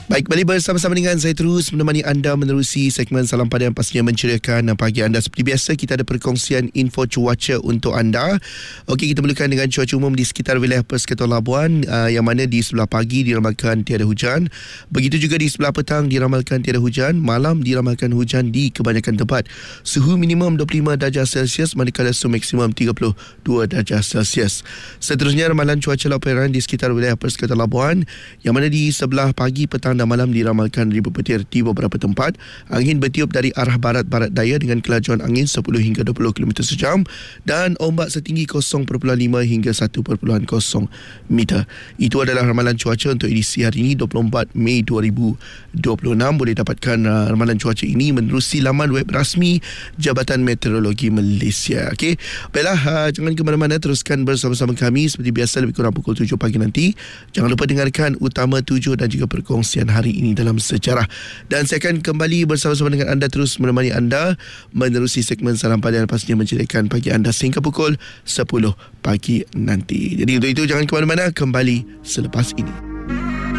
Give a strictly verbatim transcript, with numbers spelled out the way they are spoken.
Baik, kembali bersama-sama dengan saya terus menemani anda menerusi segmen Salam Pada yang pastinya menceriakan pagi anda. Seperti biasa, kita ada perkongsian info cuaca untuk anda. Okey, kita mulakan dengan cuaca umum di sekitar wilayah Persekutuan Labuan, uh, yang mana di sebelah pagi diramalkan tiada hujan. Begitu juga di sebelah petang diramalkan tiada hujan. Malam diramalkan hujan di kebanyakan tempat. Suhu minimum dua puluh lima darjah Celsius manakala suhu maksimum tiga puluh dua darjah Celsius. Seterusnya, ramalan cuaca laut perairan di sekitar wilayah Persekutuan Labuan, yang mana di sebelah pagi, petang dan malam diramalkan ribu petir di beberapa tempat. Angin bertiup dari arah barat-barat daya dengan kelajuan angin sepuluh hingga dua puluh kilometer sejam dan ombak setinggi kosong perpuluhan lima hingga satu perpuluhan kosong meter. Itu adalah ramalan cuaca untuk edisi hari ini dua puluh empat Mei dua ribu dua puluh enam. Boleh dapatkan uh, ramalan cuaca ini menerusi laman web rasmi Jabatan Meteorologi Malaysia. Okey, baiklah, uh, jangan ke mana-mana, teruskan bersama-sama kami seperti biasa lebih kurang pukul tujuh pagi nanti. Jangan lupa dengarkan utama tujuh dan juga perkongsian hari ini dalam sejarah. Dan saya akan kembali bersama-sama dengan anda, terus menemani anda menerusi segmen Salam Pada yang pastinya menceriakan pagi anda sehingga pukul sepuluh pagi nanti. Jadi untuk itu jangan ke mana-mana, kembali selepas ini.